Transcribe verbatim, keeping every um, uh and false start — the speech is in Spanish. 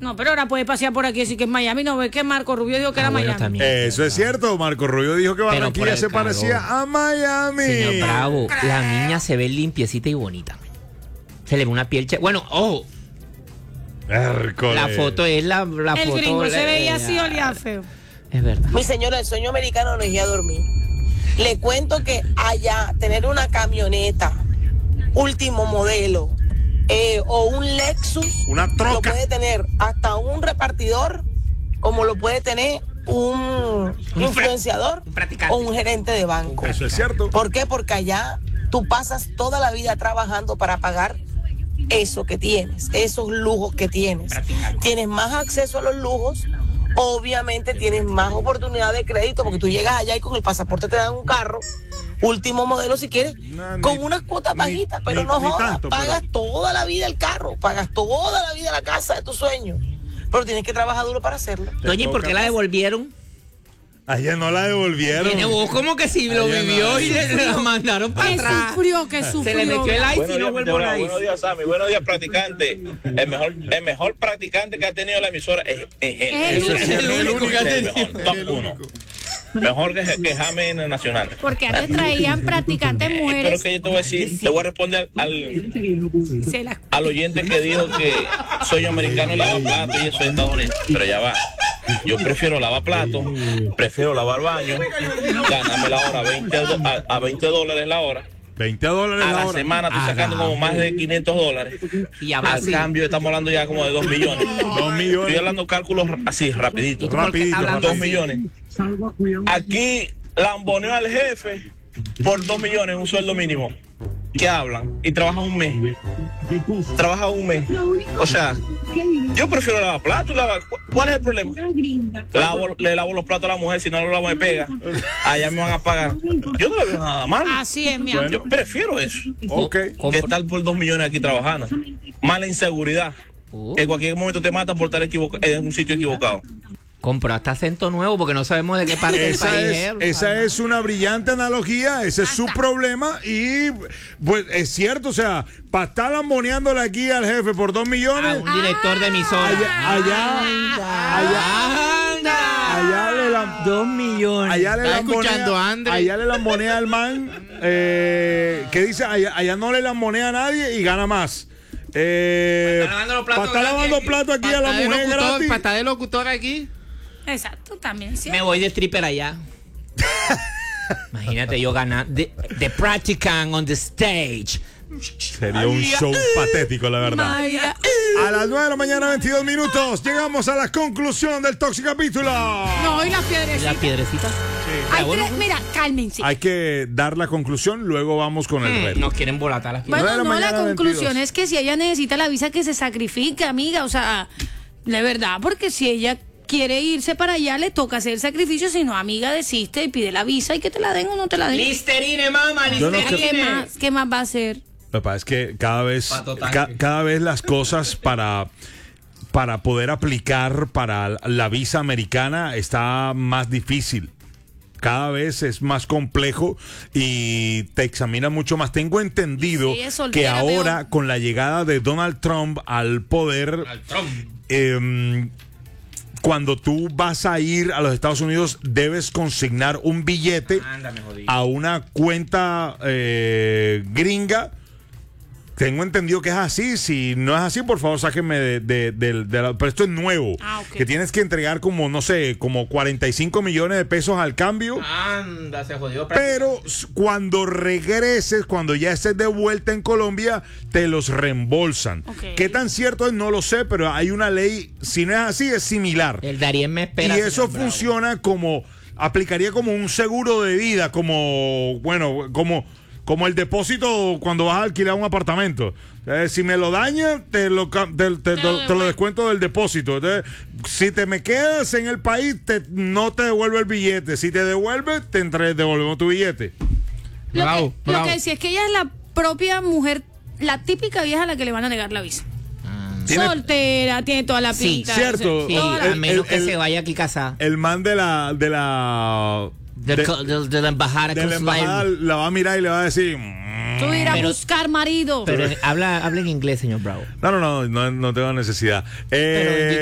No, pero ahora puede pasear por aquí y decir que es Miami. No ve que Marco Rubio dijo que Ah, era bueno, Miami. también. Eso es cierto, Marco Rubio dijo que Pero por Barranquilla el se calor. parecía a Miami. Señor Bravo, la niña se ve limpiecita y bonita. Se le ve una piel... che- Bueno, ojo, Hércules. la foto es la, la El foto... gringo se eh, veía así, eh, olía feo. Es verdad. Mi señora, el sueño americano no es ir a dormir. Le cuento que allá tener una camioneta último modelo eh, o un Lexus Una lo troca. puede tener hasta un repartidor, como lo puede tener un influenciador un practicante. o un gerente de banco. Eso es cierto. ¿Por qué? Porque allá tú pasas toda la vida trabajando para pagar eso que tienes, esos lujos que tienes. Tienes más acceso a los lujos, obviamente tienes más oportunidad de crédito, porque tú llegas allá y con el pasaporte te dan un carro, último modelo si quieres, No, con ni- unas cuotas ni- bajitas, pero ni- no ni jodas, tanto, pagas pero- toda la vida el carro, pagas toda la vida la casa de tus sueños, pero tienes que trabajar duro para hacerlo. Doña, ¿y por qué la devolvieron? Ayer no la devolvieron. Tiene voz como que si lo Ayer vivió no. y le, le la mandaron para Que atrás. sufrió, que sufrió. Se le metió el ice y no Buenos vuelve días, la buenos ice. días, Sammy. Buenos días, practicante. El mejor, el mejor practicante que ha tenido la emisora es, es él. Es Eso es cierto. el único que ha Es el tenido. mejor, top uno. Mejor que, que Jaime en el Nacional. Porque antes traían practicantes Pero mujeres. que yo te voy a decir, te voy a responder al, Se la- al oyente que dijo que soy americano y lavo plato y eso es Estados Unidos. Pero ya va. Yo prefiero lavar plato, prefiero lavar baño, ganarme la hora veinte do- a, a veinte dólares la hora. veinte dólares A la la hora. semana estoy sacando como más de quinientos dólares. Y ya va Al así. cambio estamos hablando ya como de dos millones. Dos Estoy millones. hablando cálculos así, rapidito. ¿Por qué está hablando Dos así? millones. Aquí lamboneó al jefe por dos millones, un sueldo mínimo. ¿Qué hablan? Y trabaja un mes. Trabaja un mes. O sea, yo prefiero lavar platos. Lavar. ¿Cuál es el problema? Lavo, le lavo los platos a la mujer, si no lo lavo me pega. Allá me van a pagar. Yo no le veo nada mal. Así es, mi amor. Yo prefiero eso. Ok. Que estar por dos millones aquí trabajando. Mala inseguridad. Oh. En cualquier momento te matan por estar equivoca- en un sitio equivocado. Compró hasta acento nuevo porque no sabemos de qué parte del Esa país es, esa es una brillante analogía, ese es su problema y pues es cierto, o sea, para estar lamboneándole aquí al jefe por dos A millones, un director de emisora. allá, allá, allá, Anda. allá le lam- Dos millones. allá le Está escuchando, lambonea, André. allá le lambonea al man, eh, que dice, allá, allá no le lambonea a nadie y gana más. Eh, Pa' estar lavando los platos pa' estar gratis lavando aquí. platos aquí a la Pata de mujer locutor, gratis. pata de locutor aquí. Exacto, también sí. Me voy de stripper allá. Imagínate yo ganar the, the practicant on the stage. Sería un show patético, la verdad. Maya. A las nueve de la mañana, veintidós minutos, llegamos a la conclusión del tóxico capítulo. No, y las piedrecitas. La piedrecita. Hay tres- mira, cálmense. Hay que dar la conclusión, luego vamos con el reto. Nos quieren volatar las piedras. nueve de Bueno, la no, la mañana, conclusión veintidós. es que si ella necesita la visa, que se sacrifique, amiga. O sea, de verdad, porque si ella quiere irse para allá, le toca hacer el sacrificio. Si no, amiga, desiste y pide la visa y que te la den o no te la den. Listerine, mamá, Yo no listerine. ¿Qué más, ¿Qué más va a hacer? Lo que pasa es que cada vez, Pato tanque. ca- cada vez las cosas para, para poder aplicar para la visa americana está más difícil. Cada vez es más complejo y te examina mucho más. Tengo entendido Sí, es que soltera, ahora, peor. con la llegada de Donald Trump al poder, eh, cuando tú vas a ir a los Estados Unidos, debes consignar un billete Anda, me jodí. a una cuenta eh, gringa. Tengo entendido que es así. Si no es así, por favor, sáquenme de, de- de- de la... Pero esto es nuevo. Ah, ok. Que tienes que entregar como, no sé, como cuarenta y cinco millones de pesos al cambio. Anda, se jodió. Pero s- cuando regreses, cuando ya estés de vuelta en Colombia, te los reembolsan. Ok. ¿Qué tan cierto es? No lo sé, pero hay una ley, si no es así, es similar. El Darien me Y espera. eso señor Bravo. funciona como, aplicaría como un seguro de vida, como, bueno, como, como el depósito cuando vas a alquilar un apartamento. Eh, si me lo daña, te lo, ca- te, te- te lo- te lo descuento del depósito. Entonces, si te me quedas en el país, te, no te devuelve el billete. Si te devuelve, te entre, devolvemos tu billete. Lo, Bravo, que, lo bravo. que sí es que ella es la propia mujer, la típica vieja a la que le van a negar la visa. Tiene- Soltera, tiene toda la Sí, pinta. cierto. Sí, Toda la- a El- menos el- que el- se vaya aquí casada. El man de la, de la, De, de- de- de la embajada. de la consular. embajada la va a mirar y le va a decir, "Mm". Tú ir a Pero- buscar marido. Pero habla, habla en inglés, señor Bravo. no, no, no, no, no tengo necesidad. Eh, Pero